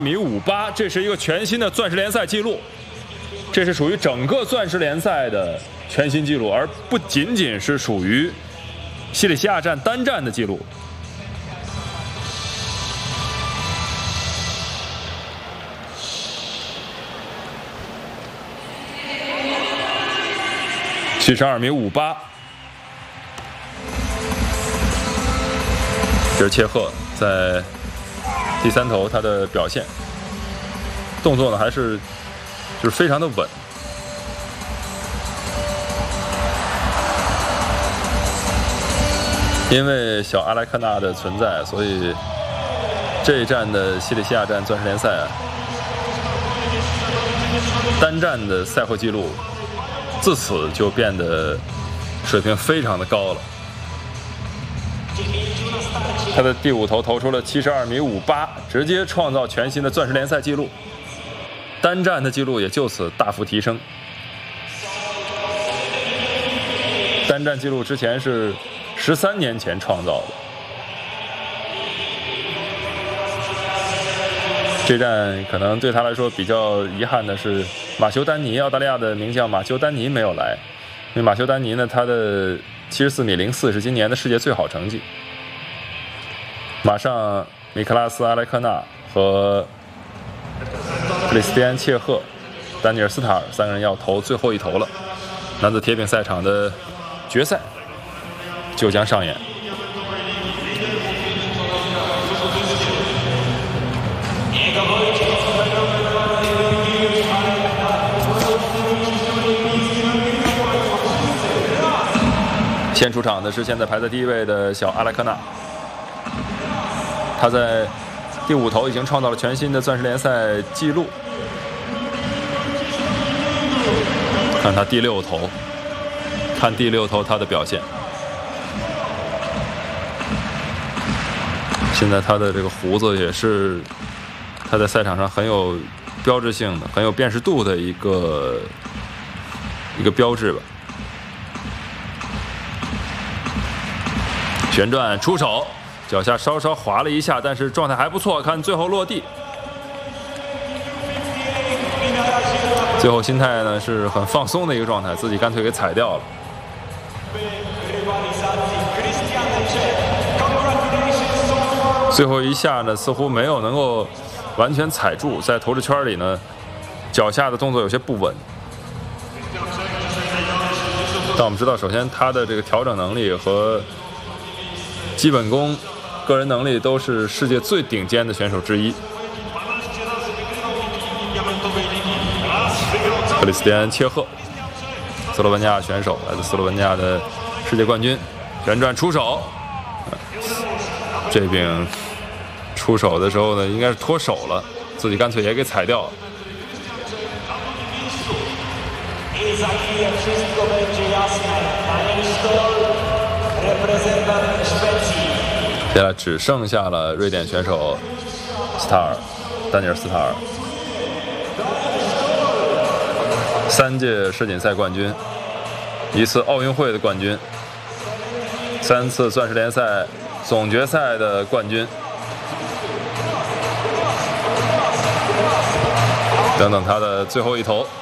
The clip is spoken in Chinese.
58，这是一个全新的钻石联赛纪录，这是属于整个钻石联赛的全新纪录，而不仅仅是属于西里西亚站单站的纪录。72.58米，这是切赫在第三头他的表现，动作呢还是就是非常的稳。因为小阿莱克纳的存在，所以这一站的西里西亚站钻石联赛啊，单站的赛会纪录自此就变得水平非常的高了。他的第5投投出了72.58米，直接创造全新的钻石联赛纪录，单站的纪录也就此大幅提升。单站纪录之前是13年前创造的。这站可能对他来说比较遗憾的是，马修丹尼，澳大利亚的名将马修丹尼没有来，因为马修丹尼呢，他的74.04米是今年的世界最好成绩。马上米克拉斯·阿莱克纳和克里斯蒂安·切赫、丹尼尔·斯塔尔3个人要投最后一投了，男子铁饼赛场的决赛就将上演。先出场的是现在排在第1位的小阿莱克纳，他在第5投已经创造了全新的钻石联赛纪录。看他第6投，看第6投他的表现。现在他的这个胡子也是他在赛场上很有标志性的、很有辨识度的一个标志吧。旋转出手，脚下稍稍滑了一下，但是状态还不错。看最后落地，最后心态呢是很放松的一个状态，自己干脆给踩掉了。最后一下呢，似乎没有能够完全踩住，在投掷圈里呢，脚下的动作有些不稳。但我们知道，首先他的这个调整能力和基本功、个人能力都是世界最顶尖的选手之一。克里斯蒂安·切赫，斯洛文尼亚选手，来自斯洛文尼亚的世界冠军，旋转出手。这饼出手的时候呢，应该是脱手了，自己干脆也给踩掉了。现在只剩下了瑞典选手斯塔尔，丹尼尔·斯塔尔，3届世锦赛冠军，1次奥运会的冠军，3次钻石联赛总决赛的冠军，等等他的最后一投。